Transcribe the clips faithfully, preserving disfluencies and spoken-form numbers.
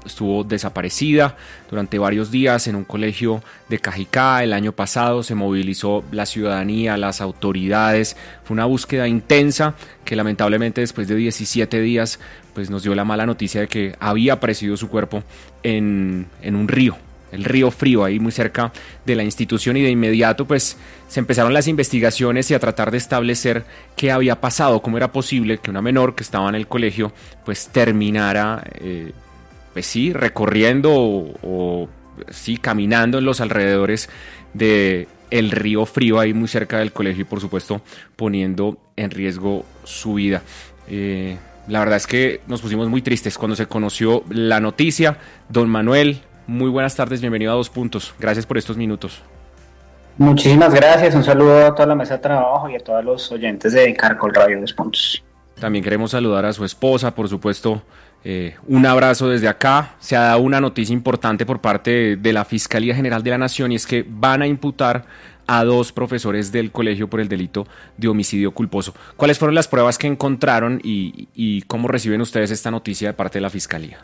estuvo desaparecida durante varios días en un colegio de Cajicá. El año pasado se movilizó la ciudadanía, las autoridades. Fue una búsqueda intensa que lamentablemente después de diecisiete días pues nos dio la mala noticia de que había aparecido su cuerpo en, en un río. El río Frío, ahí muy cerca de la institución, y de inmediato pues se empezaron las investigaciones y a tratar de establecer qué había pasado, cómo era posible que una menor que estaba en el colegio pues terminara, eh, pues sí, recorriendo o, o sí, caminando en los alrededores de el río Frío, ahí muy cerca del colegio, y por supuesto poniendo en riesgo su vida. Eh, la verdad es que nos pusimos muy tristes cuando se conoció la noticia. Don Manuel, muy buenas tardes, bienvenido a Dos Puntos. Gracias por estos minutos. Muchísimas gracias, un saludo a toda la mesa de trabajo y a todos los oyentes de Caracol Radio Dos Puntos. También queremos saludar a su esposa, por supuesto, eh, un abrazo desde acá. Se ha dado una noticia importante por parte de, de la Fiscalía General de la Nación, y es que van a imputar a dos profesores del colegio por el delito de homicidio culposo. ¿Cuáles fueron las pruebas que encontraron y, y cómo reciben ustedes esta noticia de parte de la Fiscalía?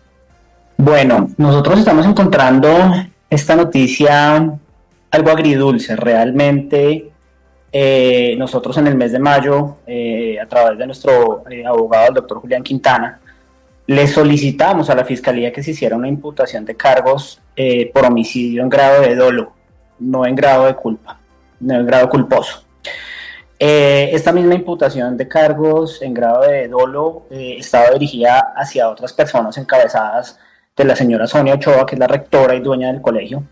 Bueno, nosotros estamos encontrando esta noticia algo agridulce. Realmente eh, nosotros en el mes de mayo, eh, a través de nuestro eh, abogado, el doctor Julián Quintana, le solicitamos a la Fiscalía que se hiciera una imputación de cargos eh, por homicidio en grado de dolo, no en grado de culpa, no en grado culposo. Eh, esta misma imputación de cargos en grado de dolo eh, estaba dirigida hacia otras personas encabezadas de la señora Sonia Ochoa, que es la rectora y dueña del colegio.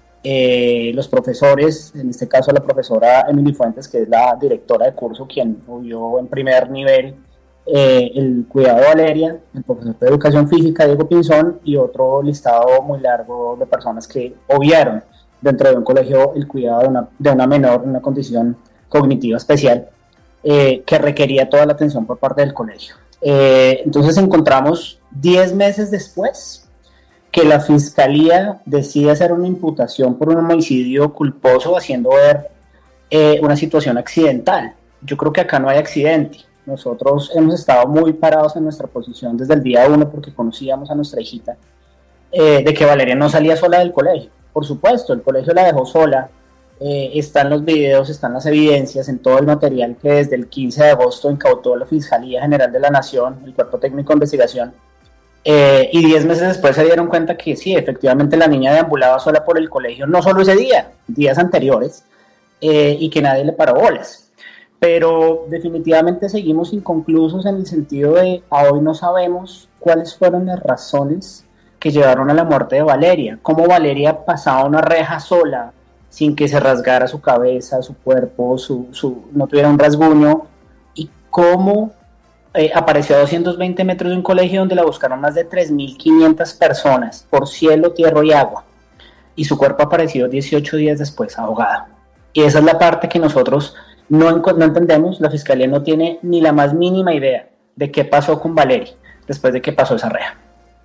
Eh, los profesores, en este caso la profesora Emily Fuentes, que es la directora de curso, quien obvió en primer nivel eh, el cuidado de Valeria, el profesor de educación física Diego Pinzón, y otro listado muy largo de personas que obviaron dentro de un colegio el cuidado de una, de una menor en una condición cognitiva especial eh, que requería toda la atención por parte del colegio. Eh, entonces encontramos diez meses después que la Fiscalía decide hacer una imputación por un homicidio culposo, haciendo ver eh, una situación accidental. Yo creo que acá no hay accidente. Nosotros hemos estado muy parados en nuestra posición desde el día uno, porque conocíamos a nuestra hijita, eh, de que Valeria no salía sola del colegio. Por supuesto, el colegio la dejó sola. Eh, están los videos, están las evidencias, en todo el material que desde el quince de agosto incautó la Fiscalía General de la Nación, el Cuerpo Técnico de Investigación. Eh, y diez meses después se dieron cuenta que sí, efectivamente la niña deambulaba sola por el colegio, no solo ese día, días anteriores, eh, y que nadie le paró bolas. Pero definitivamente seguimos inconclusos en el sentido de a hoy no sabemos cuáles fueron las razones que llevaron a la muerte de Valeria, cómo Valeria pasaba una reja sola, sin que se rasgara su cabeza, su cuerpo, su, su, no tuviera un rasguño, y cómo Eh, apareció a doscientos veinte metros de un colegio donde la buscaron más de tres mil quinientas personas por cielo, tierra y agua, y su cuerpo apareció dieciocho días después ahogada. Y esa es la parte que nosotros no, no entendemos. La Fiscalía no tiene ni la más mínima idea de qué pasó con Valeria después de que pasó esa reja.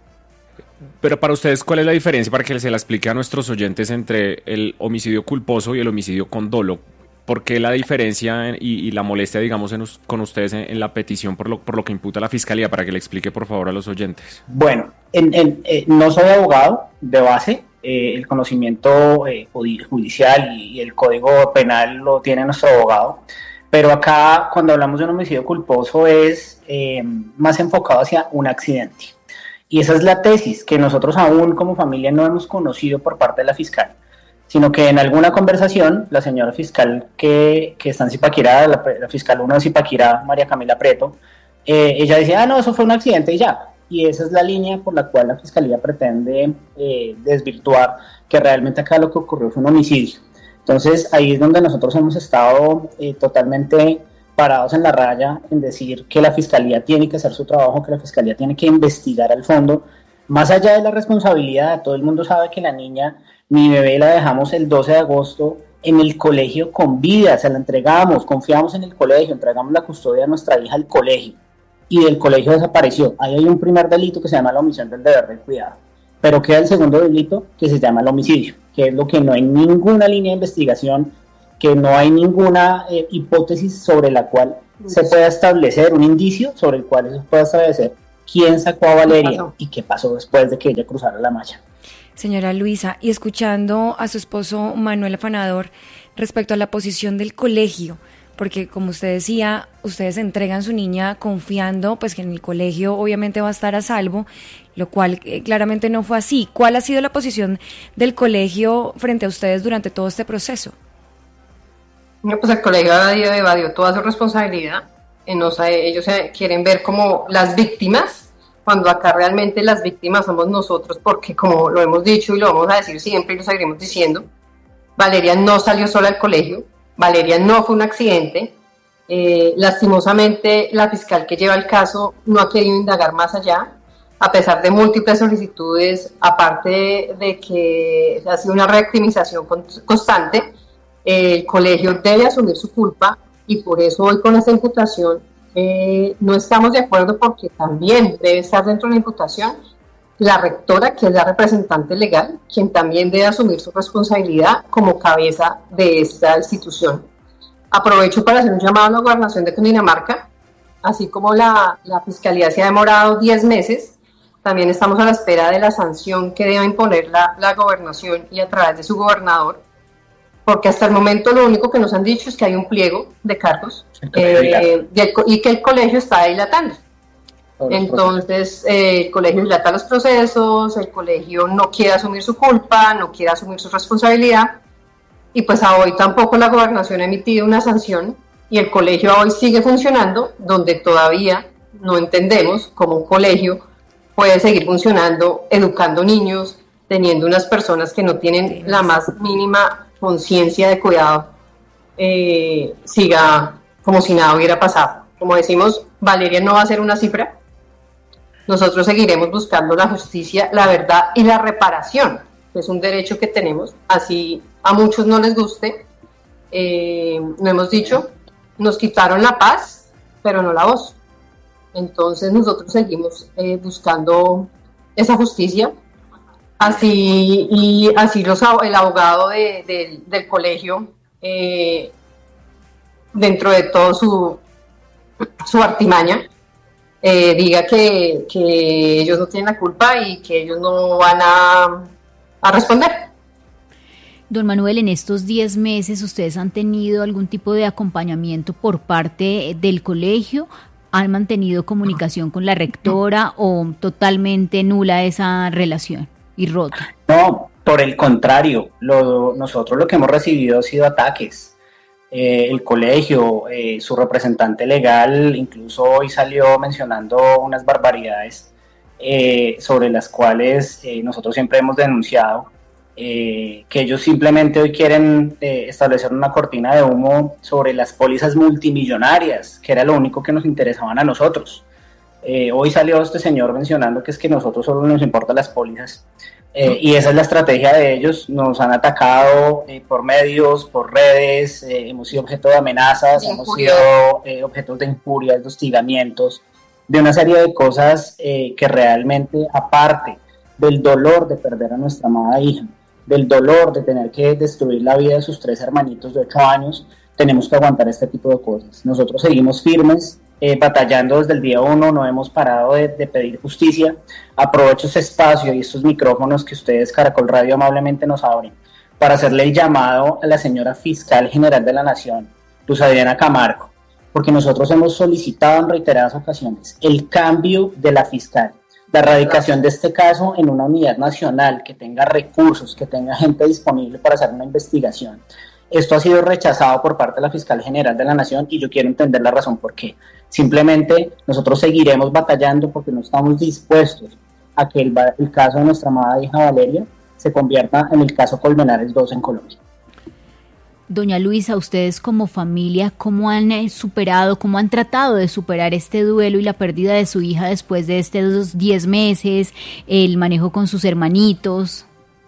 Pero para ustedes, ¿cuál es la diferencia, para que se la explique a nuestros oyentes, entre el homicidio culposo y el homicidio con dolo? ¿Por qué la diferencia y, y la molestia, digamos, en, con ustedes en, en la petición por lo, por lo que imputa la Fiscalía? Para que le explique, por favor, a los oyentes. Bueno, en, en, eh, no soy abogado de base. Eh, el conocimiento eh, judicial y, y el Código Penal lo tiene nuestro abogado. Pero acá, cuando hablamos de un homicidio culposo, es eh, más enfocado hacia un accidente. Y esa es la tesis que nosotros aún como familia no hemos conocido por parte de la fiscal, sino que en alguna conversación la señora fiscal que, que está en Zipaquirá, la, la fiscal uno de Zipaquirá, María Camila Prieto, eh, ella decía, ah, no, eso fue un accidente y ya. Y esa es la línea por la cual la Fiscalía pretende eh, desvirtuar que realmente acá lo que ocurrió fue un homicidio. Entonces ahí es donde nosotros hemos estado eh, totalmente parados en la raya en decir que la Fiscalía tiene que hacer su trabajo, que la Fiscalía tiene que investigar al fondo, más allá de la responsabilidad. Todo el mundo sabe que la niña, mi bebé, la dejamos el doce de agosto en el colegio con vida, se la entregamos, confiamos en el colegio, entregamos la custodia de nuestra hija al colegio, y del colegio desapareció. Ahí hay un primer delito que se llama la omisión del deber de cuidado, pero queda el segundo delito que se llama el homicidio, que es lo que no hay ninguna línea de investigación, que no hay ninguna eh, hipótesis sobre la cual se pueda establecer, un indicio sobre el cual se pueda establecer quién sacó a Valeria y qué pasó después de que ella cruzara la malla. Señora Luisa, y escuchando a su esposo Manuel Afanador respecto a la posición del colegio, porque como usted decía, ustedes entregan su niña confiando pues que en el colegio obviamente va a estar a salvo, lo cual eh, claramente no fue así. ¿Cuál ha sido la posición del colegio frente a ustedes durante todo este proceso? No, pues el colegio evadió, evadió toda su responsabilidad. Eh, no sé, ellos eh, quieren ver como las víctimas, cuando acá realmente las víctimas somos nosotros, porque como lo hemos dicho y lo vamos a decir siempre y lo seguiremos diciendo, Valeria no salió sola al colegio, Valeria no fue un accidente. Eh, lastimosamente la fiscal que lleva el caso no ha querido indagar más allá, a pesar de múltiples solicitudes, aparte de, de que ha sido una revictimización constante. Eh, el colegio debe asumir su culpa y por eso hoy con esta imputación eh, no estamos de acuerdo, porque también debe estar dentro de la imputación la rectora, que es la representante legal, quien también debe asumir su responsabilidad como cabeza de esta institución. Aprovecho para hacer un llamado a la gobernación de Cundinamarca, así como la, la fiscalía se ha demorado diez meses, también estamos a la espera de la sanción que deba imponer la, la gobernación y a través de su gobernador, porque hasta el momento lo único que nos han dicho es que hay un pliego de cargos eh, de, y que el colegio está dilatando. Entonces eh, el colegio dilata los procesos, el colegio no quiere asumir su culpa, no quiere asumir su responsabilidad, y pues a hoy tampoco la gobernación ha emitido una sanción y el colegio a hoy sigue funcionando, donde todavía no entendemos cómo un colegio puede seguir funcionando, educando niños, teniendo unas personas que no tienen la más mínima conciencia de cuidado, eh, siga como si nada hubiera pasado. Como decimos, Valeria no va a ser una cifra. Nosotros seguiremos buscando la justicia, la verdad y la reparación, que es un derecho que tenemos, así a muchos no les guste. Eh, lo hemos dicho, nos quitaron la paz, pero no la voz. Entonces nosotros seguimos eh, buscando esa justicia. Así y así los, el abogado de, de, del colegio, eh, dentro de todo su, su artimaña, eh, diga que, que ellos no tienen la culpa y que ellos no van a, a responder. Don Manuel, en estos diez meses, ¿ustedes han tenido algún tipo de acompañamiento por parte del colegio? ¿Han mantenido comunicación con la rectora o totalmente nula esa relación y rota? No, por el contrario, lo, nosotros lo que hemos recibido ha sido ataques. Eh, el colegio, eh, su representante legal, incluso hoy salió mencionando unas barbaridades eh, sobre las cuales eh, nosotros siempre hemos denunciado, eh, que ellos simplemente hoy quieren eh, establecer una cortina de humo sobre las pólizas multimillonarias, que era lo único que nos interesaban a nosotros. Eh, hoy salió este señor mencionando que es que nosotros solo nos importan las pólizas. Eh, y esa es la estrategia de ellos. Nos han atacado eh, por medios, por redes, eh, hemos sido objeto de amenazas, de hemos sido eh, objetos de injurias, de hostigamientos, de una serie de cosas eh, que realmente, aparte del dolor de perder a nuestra amada hija, del dolor de tener que destruir la vida de sus tres hermanitos de ocho años, tenemos que aguantar este tipo de cosas. Nosotros seguimos firmes, Eh, batallando desde el día uno, no hemos parado de, de pedir justicia. Aprovecho este espacio y estos micrófonos que ustedes, Caracol Radio, amablemente nos abren para hacerle el llamado a la señora Fiscal General de la Nación, Luz Adriana Camargo, porque nosotros hemos solicitado en reiteradas ocasiones el cambio de la fiscal, la erradicación de este caso en una unidad nacional que tenga recursos, que tenga gente disponible para hacer una investigación. Esto ha sido rechazado por parte de la Fiscal General de la Nación y yo quiero entender la razón por qué. Simplemente nosotros seguiremos batallando porque no estamos dispuestos a que el, el caso de nuestra amada hija Valeria se convierta en el caso Colmenares dos en Colombia. Doña Luisa, ustedes como familia, ¿cómo han superado, cómo han tratado de superar este duelo y la pérdida de su hija después de estos diez meses, el manejo con sus hermanitos?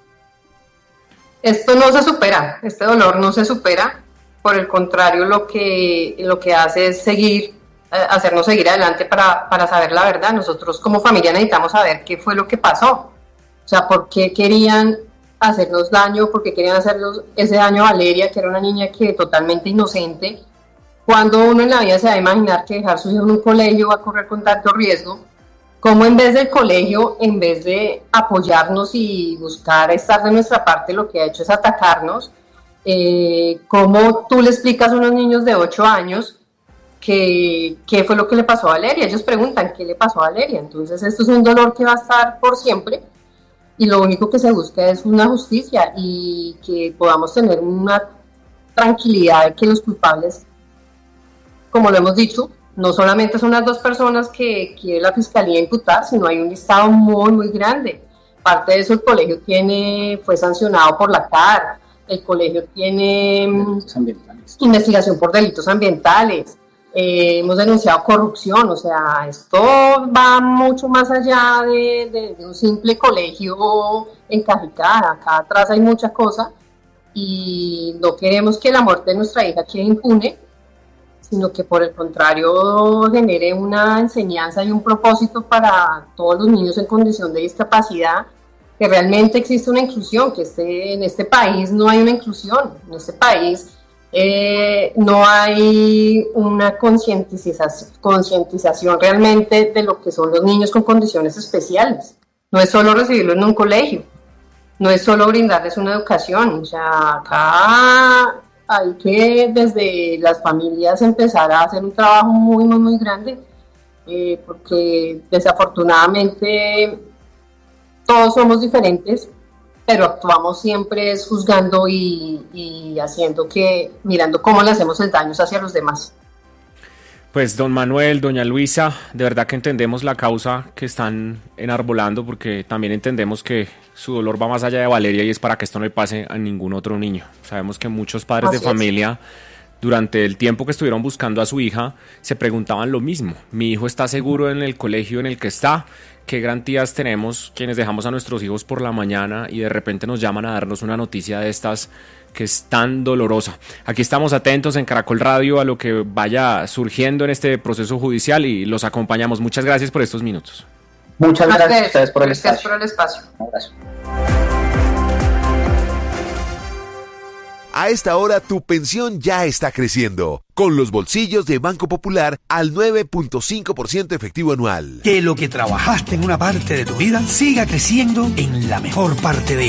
Esto no se supera, este dolor no se supera, por el contrario, lo que, lo que hace es seguir, eh, hacernos seguir adelante para, para saber la verdad. Nosotros como familia necesitamos saber qué fue lo que pasó, o sea, por qué querían hacernos daño, por qué querían hacernos ese daño a Valeria, que era una niña que totalmente inocente. Cuando uno en la vida se va a imaginar que dejar su hijo en un colegio va a correr con tanto riesgo, cómo en vez del colegio, en vez de apoyarnos y buscar estar de nuestra parte, lo que ha hecho es atacarnos. Eh, cómo tú le explicas a unos niños de ocho años que, qué fue lo que le pasó a Valeria. Ellos preguntan qué le pasó a Valeria. Entonces esto es un dolor que va a estar por siempre y lo único que se busca es una justicia y que podamos tener una tranquilidad de que los culpables, como lo hemos dicho, no solamente son las dos personas que quiere la fiscalía imputar, sino hay un listado muy, muy grande. Parte de eso el colegio tiene, fue sancionado por la C A R, el colegio tiene investigación por delitos ambientales, eh, hemos denunciado corrupción, o sea, esto va mucho más allá de, de, de un simple colegio en Cajicá. Acá atrás hay mucha cosa y no queremos que la muerte de nuestra hija quede impune, sino que por el contrario genere una enseñanza y un propósito para todos los niños en condición de discapacidad, que realmente existe una inclusión, que este, en este país no hay una inclusión, en este país eh, no hay una concientización, concientización realmente de lo que son los niños con condiciones especiales. No es solo recibirlos en un colegio, no es solo brindarles una educación, o sea, acá hay que desde las familias empezar a hacer un trabajo muy, muy, muy grande, eh, porque desafortunadamente todos somos diferentes, pero actuamos siempre es juzgando y, y haciendo que, mirando cómo le hacemos el daño hacia los demás. Pues don Manuel, doña Luisa, de verdad que entendemos la causa que están enarbolando, porque también entendemos que su dolor va más allá de Valeria y es para que esto no le pase a ningún otro niño. Sabemos que muchos padres Así de familia, es. durante el tiempo que estuvieron buscando a su hija, se preguntaban lo mismo. Mi hijo está seguro en el colegio en el que está. ¿Qué garantías tenemos quienes dejamos a nuestros hijos por la mañana y de repente nos llaman a darnos una noticia de estas que es tan dolorosa? Aquí estamos atentos en Caracol Radio a lo que vaya surgiendo en este proceso judicial y los acompañamos. Muchas gracias por estos minutos. Muchas gracias a ustedes por el gracias espacio. por el espacio. Un abrazo. A esta hora tu pensión ya está creciendo, con los bolsillos de Banco Popular al nueve punto cinco por ciento efectivo anual. Que lo que trabajaste en una parte de tu vida siga creciendo en la mejor parte de ella.